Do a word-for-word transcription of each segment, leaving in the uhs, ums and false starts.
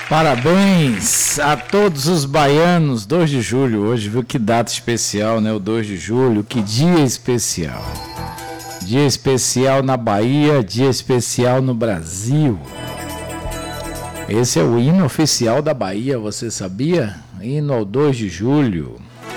Parabéns a todos os baianos, dois de julho hoje, viu que data especial, né? O dois de julho, que dia especial. Dia especial na Bahia, dia especial no Brasil. Esse é o hino oficial da Bahia, você sabia? Hino ao dois de julho.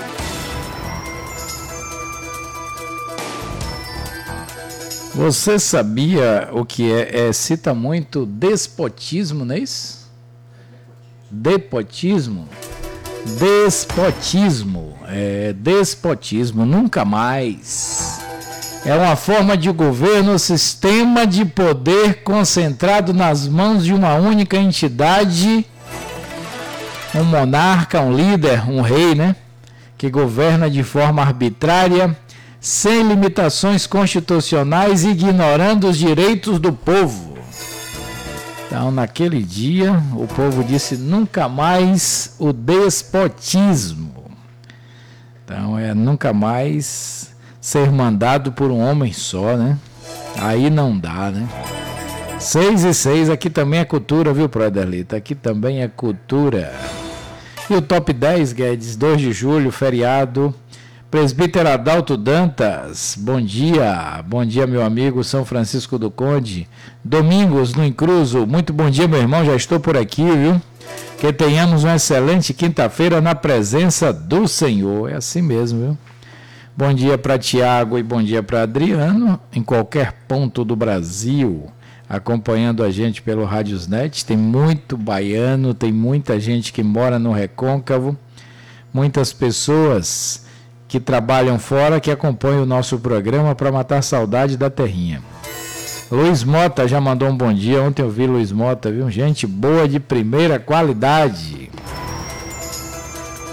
Você sabia o que é? é cita muito despotismo, não é isso? Depotismo? Despotismo. É, despotismo, nunca mais. É uma forma de governo, sistema de poder concentrado nas mãos de uma única entidade, um monarca, um líder, um rei, né? Que governa de forma arbitrária, sem limitações constitucionais, ignorando os direitos do povo. Então, naquele dia, o povo disse nunca mais o despotismo. Então, é nunca mais ser mandado por um homem só, né? Aí não dá, né? Seis e seis, aqui também é cultura, viu, Proderlita? Aqui também é cultura. E o top dez, Guedes, dois de julho, feriado. Presbítero Adalto Dantas, bom dia, bom dia meu amigo São Francisco do Conde, Domingos no Incruso, muito bom dia meu irmão, já estou por aqui, viu? Que tenhamos uma excelente quinta-feira na presença do Senhor, é assim mesmo, viu? Bom dia para Tiago e bom dia para Adriano, em qualquer ponto do Brasil, acompanhando a gente pelo Radiosnet, tem muito baiano, tem muita gente que mora no Recôncavo, muitas pessoas que trabalham fora, que acompanham o nosso programa para matar saudade da terrinha. Luiz Mota já mandou um bom dia, ontem eu vi Luiz Mota, viu? Gente boa de primeira qualidade.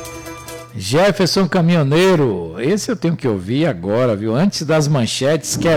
Jefferson Caminhoneiro, esse eu tenho que ouvir agora, viu? Antes das manchetes, que é